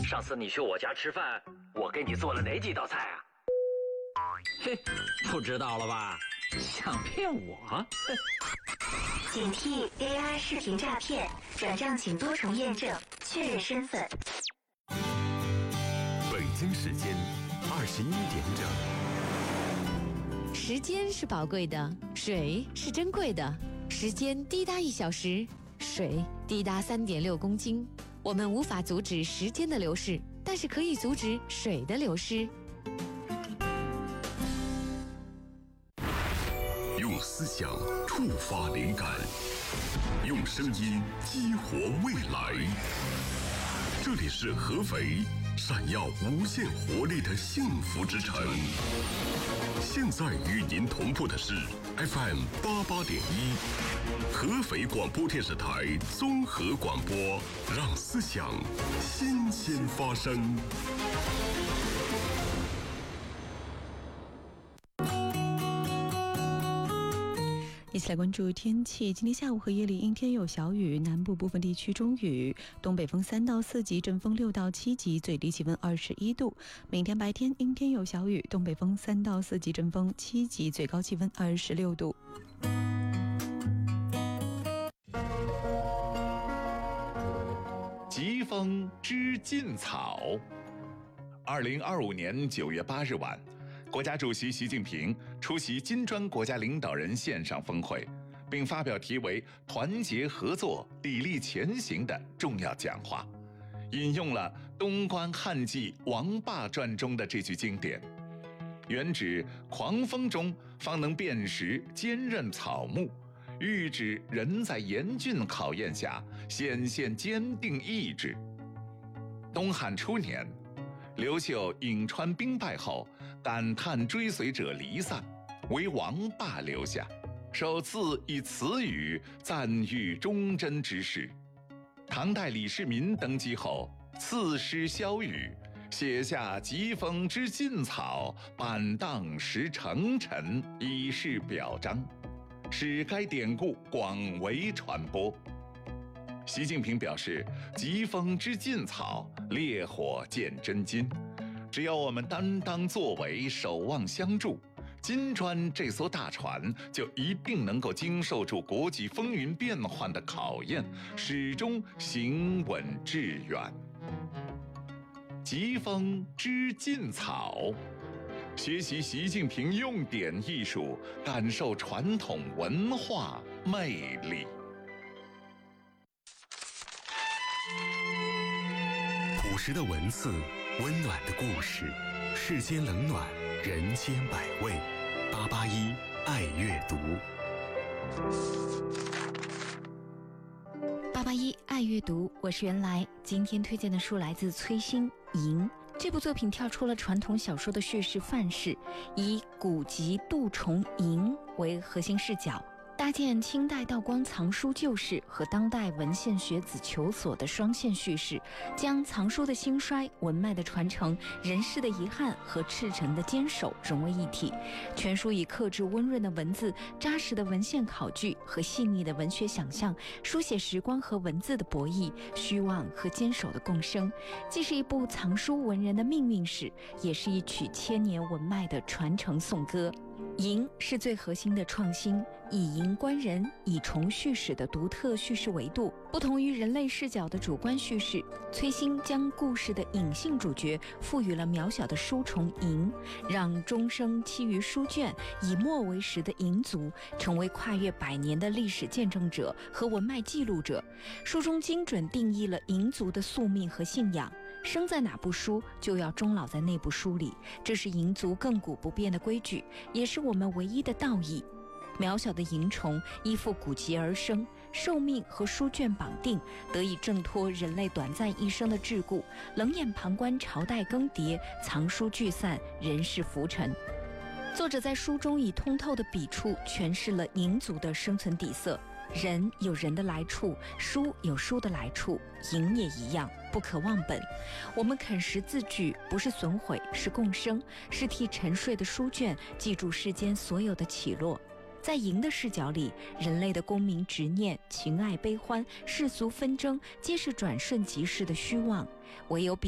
上次你去我家吃饭，我给你做了哪几道菜啊？嘿，不知道了吧？想骗我？ 警惕 AI 视频诈骗，转账请多重验证，确认身份。 北京时间21点整。 时间是宝贵的，水是珍贵的。时间滴答1小时，水滴答3.6公斤。我们无法阻止时间的流逝，但是可以阻止水的流失。 用思想触发灵感，用声音激活未来。这里是合肥闪耀无限活力的幸福之城。现在与您同步的是 FM 88.1，合肥广播电视台综合广播，让思想新鲜发生。 一起来关注天气。今天下午和夜里阴天有小雨，南部部分地区中雨，东北风3到4级，阵风6到7级，最低气温21度。明天白天阴天有小雨，东北风3到4级，阵风7级，最高气温26度。 疾风知劲草。2025年9月8日晚，国家主席习近平出席金砖国家领导人线上峰会，并发表题为“团结合作，砥砺前行”的重要讲话，引用了东关汉记《王霸传》中的这句经典，原指狂风中方能辨识坚韧草木，喻指人在严峻考验下显现坚定意志。东汉初年，刘秀颍川兵败后，感叹追随者离散，为王霸留下，首次以此语赞誉忠贞之士。唐代李世民登基后，赐诗萧雨，写下疾风知劲草，板荡识成臣，以示表彰，使该典故广为传播。习近平表示，疾风知劲草，烈火见真金。只要我们担当作为，守望相助，金砖这艘大船就一定能够经受住国际风云变幻的考验，始终行稳致远。疾风知劲草，学习习近平用典艺术，感受传统文化魅力。 朴实的文字，温暖的故事，世间冷暖，人间百味。881爱阅读。 881爱阅读，我是原来。今天推荐的书来自崔心《银》。这部作品跳出了传统小说的叙事范式，以古籍杜重银为核心视角，搭建清代道光藏书旧事和当代文献学子求索的双线叙事，将藏书的兴衰、文脉的传承、人世的遗憾和赤诚的坚守融为一体。全书以克制温润的文字、扎实的文献考据和细腻的文学想象，书写时光和文字的博弈、虚妄和坚守的共生，既是一部藏书文人的命运史，也是一曲千年文脉的传承颂歌。银是最核心的创新，以银观人，以重叙事的独特叙事维度。不同于人类视角的主观叙事，崔心将故事的隐性主角赋予了渺小的书虫银，让终生栖于书卷、以墨为食的银族成为跨越100年的历史见证者和文脉记录者。书中精准定义了银族的宿命和信仰，生在哪部书就要终老在那部书里，这是银族亘古不变的规矩，也是我们唯一的道义。渺小的银虫依附古籍而生，寿命和书卷绑定，得以挣脱人类短暂一生的桎梏，冷眼旁观朝代更迭，藏书聚散，人世浮沉。作者在书中以通透的笔触诠释了银族的生存底色。人有人的来处，书有书的来处，银也一样，不可忘本。我们啃食字句，不是损毁，是共生，是替沉睡的书卷记住世间所有的起落。在银的视角里，人类的功名执念、情爱悲欢、世俗纷争，皆是转瞬即逝的虚妄。唯有